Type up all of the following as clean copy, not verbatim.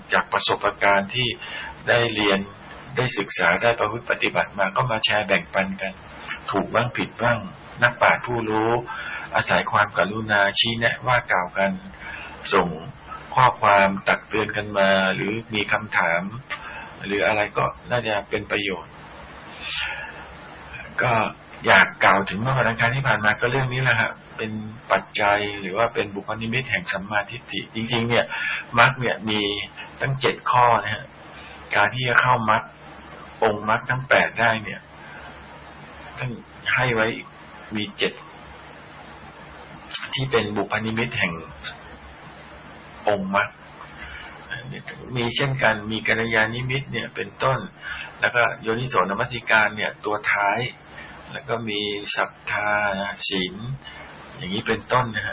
จากประสบการณ์ที่ได้เรียนได้ศึกษาได้ประพฤติปฏิบัติมาก็มาแชร์แบ่งปันกันถูกบ้างผิดบ้างนักปราชญ์ผู้รู้อาศัยความกรุณาชี้แนะว่ากล่าวกันส่งข้อความตักเตือนกันมาหรือมีคำถามหรืออะไรก็น่าจะเป็นประโยชน์ก็อยากกล่าวถึงเมื่อวันอังคารที่ผ่านมาก็เรื่องนี้แหละฮะเป็นปัจจัยหรือว่าเป็นบุพนิมิตแห่งสัมมาทิฏฐิจริงๆเนี่ยมรรคเนี่ยมีตั้ง7ข้อนะฮะการที่จะเข้ามรรคองค์มรรคทั้ง8ได้เนี่ยท่านให้ไว้มี7ที่เป็นบุพนิมิตแห่งองค์มรรคมีเช่นกันมีกัลยาณมิตรเนี่ยเป็นต้นแล้วก็โยนิโสมนสิการเนี่ยตัวท้ายแล้วก็มีศรัทธาศีลอย่างนี้เป็นต้นนะฮะ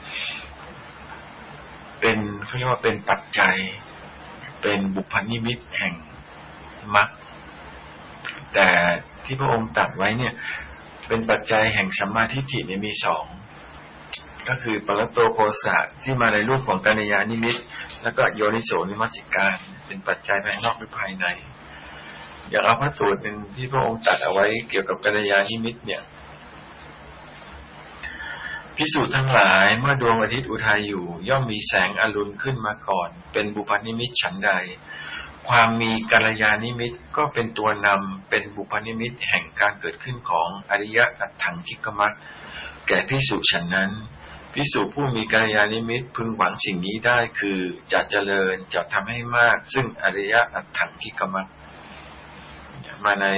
เป็นเขาเรียกว่าเป็นปัจจัยเป็นบุพนิมิตแห่งมรรคแต่ที่พระองค์ตรัสไว้เนี่ยเป็นปัจจัยแห่งสัมมาทิฏฐิเนี่ยมี2ก็คือปรตโตโคสะที่มาในรูปของกัลยาณมิตรแล้วก็โยนิโสมนสิการเป็นปัจจัยภายนอกหรือภายในอย่างเอาพระสูตรหนึ่งที่พระองค์ตรัสเอาไว้เกี่ยวกับกัลยาณมิตรเนี่ยภิกษุทั้งหลายเมื่อดวงอาทิตย์อุทัยอยู่ย่อมมีแสงอรุณขึ้นมาก่อนเป็นบุพนิมิตฉันใดความมีกัลยาณมิตรก็เป็นตัวนำเป็นบุพนิมิตแห่งการเกิดขึ้นของอริยอัตถังคิกมัคแก่ภิกษุฉันนั้นภิกษุผู้มีกัลยาณมิตรพึงหวังสิ่งนี้ได้คือจะเจริญจะทำให้มากซึ่งอริยอัตถังคิกมัคมาใน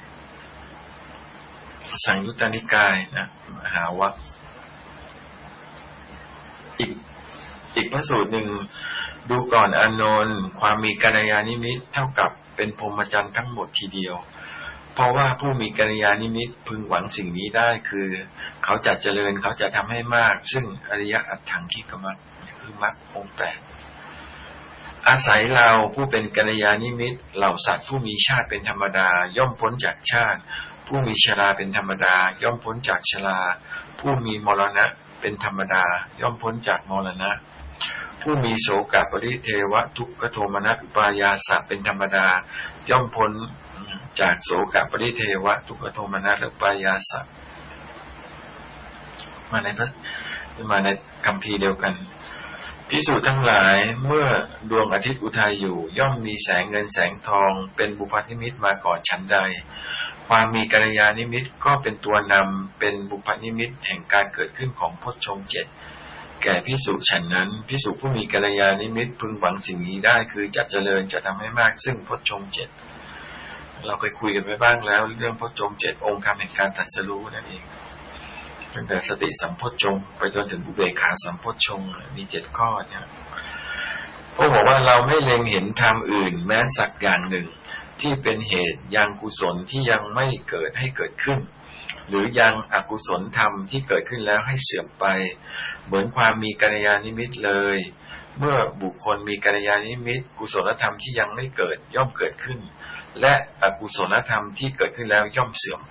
สังยุตตนิกายนะมหาวรรคอีกพระสูตรหนึ่งดูก่อนอานนท์ความมีกัลยาณมิตรเท่ากับเป็นพรหมจรรย์ทั้งหมดทีเดียวเพราะว่าผู้มีกัลยาณมิตรพึงหวังสิ่งนี้ได้คือเขาจะเจริญเขาจะทำให้มากซึ่งอริยอัตถังคิกมัคคือมรรคองค์8อาศัยเราผู้เป็นกัลยาณมิตรเหล่าสัตว์ผู้มีชาติเป็นธรรมดาย่อมพ้นจากชาติผู้มีชราเป็นธรรมดาย่อมพ้นจากชราผู้มีมรณะเป็นธรรมดาย่อมพ้นจากมรณะผู้มีโสกปริเทวทุกขโทมนัสอุปายาสะเป็นธรรมดาย่อมพ้นจากโสกปริเทวทุกขโทมนัสและอุปายาสะมาในคัมภีร์เดียวกันภิกษุทั้งหลายเมื่อดวงอาทิตย์อุทัยอยู่ย่อมมีแสงเงินแสงทองเป็นบุพนิมิตมาก่อนฉันใดความมีกัลยาณมิตรก็เป็นตัวนำเป็นบุพนิมิตแห่งการเกิดขึ้นของโพชฌงค์7แก่ภิกษุฉันนั้นภิกษุผู้มีกัลยาณมิตรพึงหวังสิ่งนี้ได้คือจะเจริญจะทำให้มากซึ่งโพชฌงค์7เราเคยคุยกันไปบ้างแล้วเรื่องโพชฌงค์7องค์ธรรมแห่งการตรัสรู้นั่นเองตั้งแต่สติสัมโพชฌงค์ไปจนถึงอุเบกขาสัมโพชฌงค์มี7ข้อเนี่ยพระบอกว่าเราไม่เล็งเห็นธรรมอื่นแม้สักอย่างหนึ่งที่เป็นเหตุยังกุศลที่ยังไม่เกิดให้เกิดขึ้นหรือยังอกุศลธรรมที่เกิดขึ้นแล้วให้เสื่อมไปเหมือนความมีกัลยาณมิตรเลยเมื่อบุคคลมีกัลยาณมิตรกุศลธรรมที่ยังไม่เกิดย่อมเกิดขึ้นและอกุศลธรรมที่เกิดขึ้นแล้วย่อมเสื่อมไป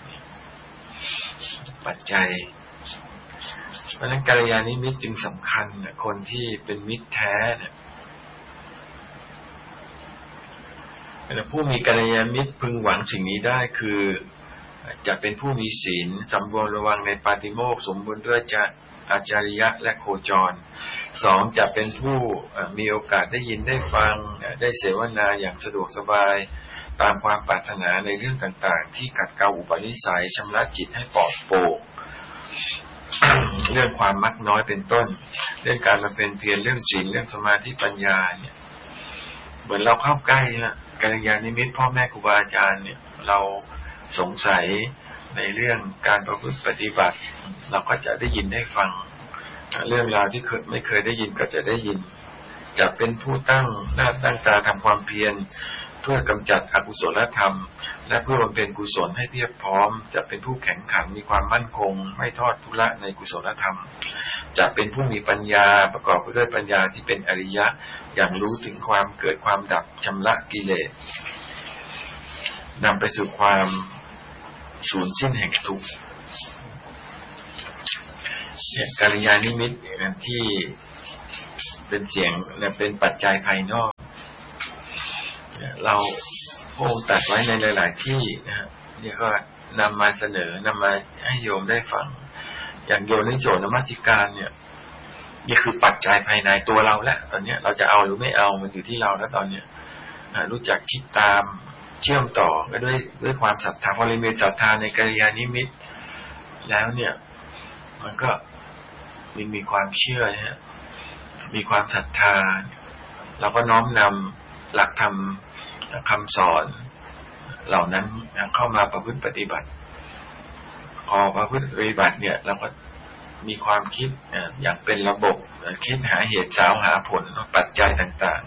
ปัจจัยเพราะฉะนั้นกัลยาณมิตรจึงสำคัญคนที่เป็นมิตรแท้เนี่ยผู้มีกัลยาณมิตรพึงหวังสิ่งนี้ได้คือจะเป็นผู้มีศีลสำรวมระวังในปาติโมกข์สมบูรณ์ด้วยอาจาริยะและโคจร2จะเป็นผู้มีโอกาสได้ยินได้ฟังได้เสวนาอย่างสะดวกสบายตามความปรารถนาในเรื่องต่างๆที่ขัดเกลาอุปนิสัยชำระจิตให้ปลอดโปร่ง เรื่องความมักน้อยเป็นต้นเรื่องการมาเป็นเพียรเรื่องศีลเรื่องสมาธิปัญญาเนี่ยเหมือนเราเข้าใกล้นะกัลยาณมิตรพ่อแม่ครูบาอาจารย์เนี่ยเราสงสัยในเรื่องการประพฤติปฏิบัติเราก็จะได้ยินได้ฟังเรื่องราวที่ไม่เคยได้ยินก็จะได้ยินจะเป็นผู้ตั้งหน้าตั้งตาทำความเพียรเพื่อกำจัดอกุศลธรรมและเพื่อบำเพ็ญกุศลให้เพียบพร้อมจะเป็นผู้แข็งขันมีความมั่นคงไม่ทอดทุระในกุศลธรรมจะเป็นผู้มีปัญญาประกอบไปด้วยปัญญาที่เป็นอริยะอย่างรู้ถึงความเกิดความดับชำระกิเลสนำไปสู่ความสูญสิ้นแห่งทุกข์กัลยาณมิตรที่เป็นเสียงและเป็นปัจจัยภายนอกเราพระองค์ตรัสไว้ในหลายๆที่นะฮะนี่ก็นำมาเสนอนำมาให้โยมได้ฟังอย่างโยนิโสมนสิการเนี่ยนี่คือปัจจัยภายในตัวเราแล้วตอนนี้เราจะเอาหรือไม่เอามันอยู่ที่เราแล้วตอนนี้รู้จักคิดตามเชื่อมต่อก็ด้วยความศรัทธาพอเรามีศรัทธาในกัลยาณมิตรแล้วเนี่ยมันก็มีความเชื่อนะฮะมีความศรัทธาเราก็น้อมนำหลักธรรมคำสอนเหล่านั้นเข้ามาประพฤติปฏิบัติพอประพฤติปฏิบัติเนี่ยเราก็มีความคิดอย่างเป็นระบบคิดหาเหตุสาวหาผลปัจจัยต่าง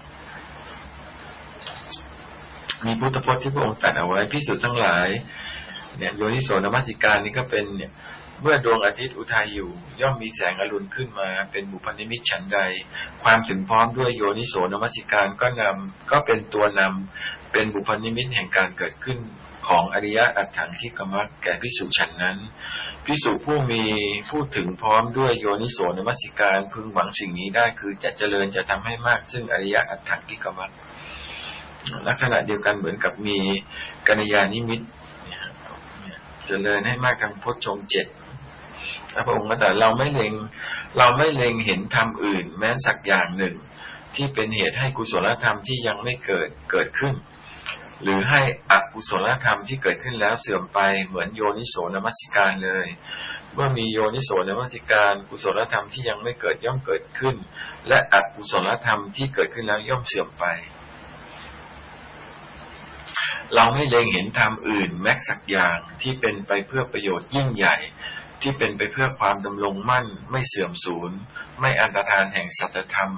ๆมีพุทธพจน์ที่พระองค์ตรัสเอาไว้ภิกษุทั้งหลายเนี่ยโยนิโสมนสิการนี่ก็เป็นเนี่ยเมื่อดวงอาทิตย์อุทัยอยู่ย่อมมีแสงอรุณขึ้นมาเป็นบุพนิมิตฉันใดความถึงพร้อมด้วยโยนิโสมนสิการก็เป็นตัวนำเป็นบุพนิมิตแห่งการเกิดขึ้นของอริยอัตถังคิกมัคแก่ภิกษุฉันนั้นภิกษุผู้มีพูดถึงพร้อมด้วยโยนิโสมนสิการพึงหวังสิ่งนี้ได้คือจะเจริญจะทำให้มากซึ่งอริยอัตถังคิกมัคลักษณะเดียวกันเหมือนกับมีกัลยาณมิตรเจริญให้มากทางโพชฌงค์ 7พระองค์ก็แต่เราไม่เล็งเห็นธรรมอื่นแม้สักอย่างหนึ่งที่เป็นเหตุให้กุศลธรรมที่ยังไม่เกิดขึ้นหรือให้อกุศลธรรมที่เกิดขึ้นแล้วเสื่อมไปเหมือนโยนิโสมนสิการเลยเมื่อมีโยนิโสมนสิการกุศลธรรมที่ยังไม่เกิดย่อมเกิดขึ้นและอกุศลธรรมที่เกิดขึ้นแล้วย่อมเสื่อมไปเราไม่เล็งเห็นธรรมอื่นแม้สักอย่างที่เป็นไปเพื่อประโยชน์ยิ่งใหญ่ที่เป็นไปเพื่อความดำรงมั่นไม่เสื่อมสูญไม่อันตรธานแห่งสัจธรรม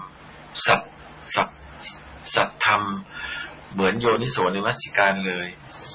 สัจธรรมเหมือนโยนิโสมนสิการเลย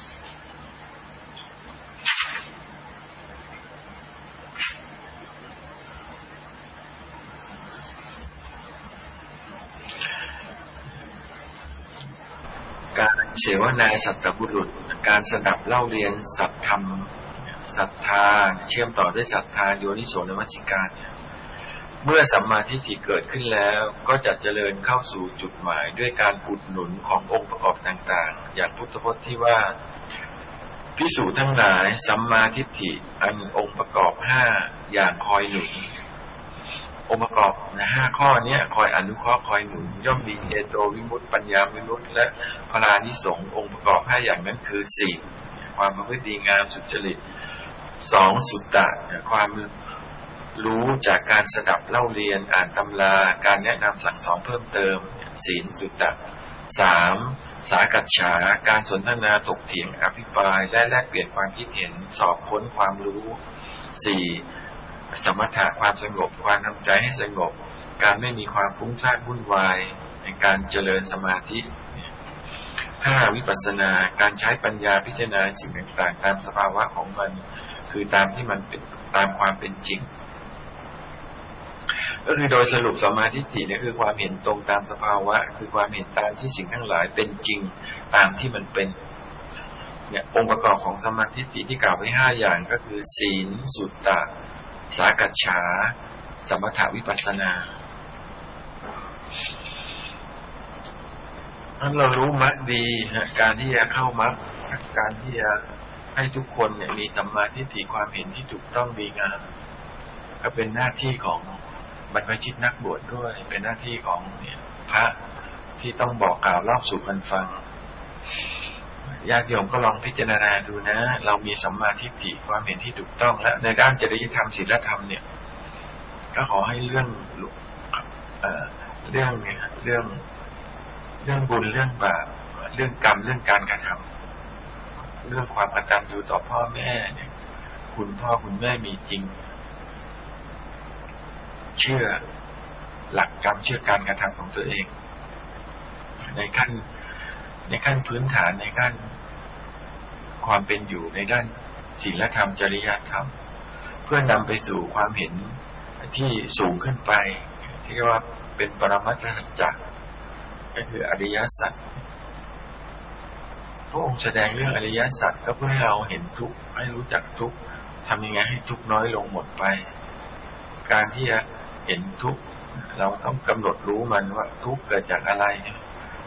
การเสวนาสัตตบุรุษการสดับเล่าเรียนสัจธรรมศรัทธาเชื่อมต่อด้วยศรัทธาโยนิโสมนสิการเมื่อสัมมาทิฏฐิเกิดขึ้นแล้วก็จะเจริญเข้าสู่จุดหมายด้วยการอุดหนุนขององค์ประกอบต่างๆอย่างพุทธพจน์ที่ว่าภิกษุทั้งหลายสัมมาทิฏฐิอันองค์ประกอบ5อย่างคอยหนุนองค์ประกอบ5ข้อนี้คอยอนุเคราะห์คอยหนุนย่อมมีเจโตวิมุตติปัญญาวิมุตติและพลานิสงส์องค์ประกอบ5อย่างนั้นคือศีลความประพฤติดีงามสุจริต2สุตตะความรู้จากการสดับเล่าเรียนอ่านตำราการแนะนำสั่งสอนเพิ่มเติมศีลสุตตะ3สากัจฉาการสนทนาถกเถียงอภิปรายและแลกเปลี่ยนความคิดเห็นสอบค้นความรู้4สมถะความสงบความทำใจให้สงบการไม่มีความฟุ้งซ่านวุ่นวายในการเจริญสมาธิ5วิปัสสนาการใช้ปัญญาพิจารณาสิ่งต่างๆตามสภาวะของมันคือตามที่มันเป็นตามความเป็นจริงก็คือโดยสรุปสัมมาทิฏฐิเนี่ยคือความเห็นตรงตามสภาวะคือความเห็นตามที่สิ่งทั้งหลายเป็นจริงตามที่มันเป็นเนี่ยองค์ประกอบของสัมมาทิฏฐิที่กล่าวไว้5อย่างก็คือศีลสุตตะสากัจฉาสมถะวิปัสสนาถ้าเรารู้มรรคดีการที่จะเข้ามรรคการที่จะให้ทุกคนเนี่ยมีสัมมาทิฏฐิความเห็นที่ถูกต้องดีงามก็เป็นหน้าที่ของบรรพชิตนักบวชด้วยเป็นหน้าที่ของเนี่ยพระที่ต้องบอกกล่าวเล่าสู่กันฟังญาติโยมก็ลองพิจารณาดูนะเรามีสัมมาทิฏฐิความเห็นที่ถูกต้องและในด้านจริยธรรมศีลธรรมเนี่ยก็ขอให้เรื่องบุญเรื่องบาปเรื่องกรรมเรื่องการกระทำเรื่องความกตัญญูต่อพ่อแม่เนี่ยคุณพ่อคุณแม่มีจริงเชื่อหลักกรรมเชื่อการกระทำของตัวเองในขั้นพื้นฐานในขั้นความเป็นอยู่ในด้านศีลธรรมจริยธรรมเพื่อนำไปสู่ความเห็นที่สูงขึ้นไปที่เรียกว่าเป็นปรมัตถสัจจะก็คืออริยสัจพระองค์แสดงเรื่องอริยสัจก็เพื่อให้เราเห็นทุกข์ให้รู้จักทุกข์ทำยังไงให้ทุกข์น้อยลงหมดไปการที่จะเห็นทุกข์เราต้องกำหนดรู้มันว่าทุกข์เกิดจากอะไร